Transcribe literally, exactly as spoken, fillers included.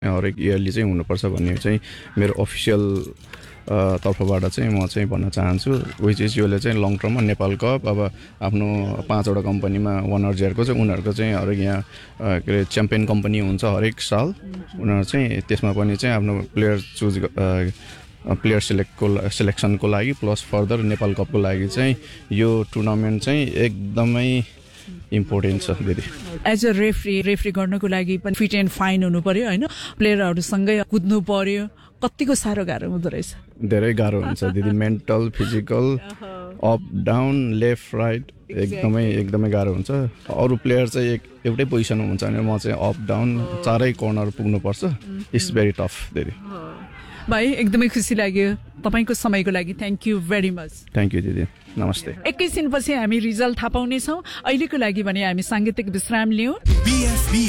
हरेक इयरली चाहिँ हुनुपर्छ भन्ने चाहिँ मेरो अफिसियल तर्फबाट चाहिँ म चाहिँ भन्न चाहन्छु विच इज योले चाहिँ लङ टर्ममा नेपाल कप अब आफ्नो पाँचवटा कम्पनीमा ओनर जेयरको चाहिँ उनीहरूको चाहिँ हरेक यहाँ के अरे च्याम्पियन कम्पनी हुन्छ हरेक साल उनीहरू चाहिँ त्यसमा पनि चाहिँ आफ्नो प्लेयर चुज प्लेयर सेलेक्टको सेलेक्सनको लागि प्लस फर्दर नेपाल कपको लागि चाहिँ यो टुर्नामेन्ट चाहिँ एकदमै इम्पोर्टेन्ट छ दिदी। एज अ रेफ्री रेफ्री गर्नको लागि पनि फिट एन्ड फाइन हुनु पर्यो होइन, प्लेयरहरूसँगै कुद्नु पर्यो, कतिको साह्रो गाह्रो हुँदो रहेछ? धेरै गाह्रो हुन्छ दिदी, mental physical up down left right एकदमै एकदमै गाह्रो हुन्छ। अरू प्लेयर चाहिँ एक एउटै पोजिसनमा हुन्छ भने म चाहिँ अप डाउन चारै कर्नर पुग्नुपर्छ, इट्स भेरी टफ दिदी। भाइ एकदमै खुसी लाग्यो, तपाईँको समयको लागि thank you very much. Thank you दिदी, नमस्ते। एकैछिनपछि हामी रिजल्ट थाहा पाउनेछौँ, अहिलेको लागि भने हामी साङ्गीतिक विश्राम लियौँ।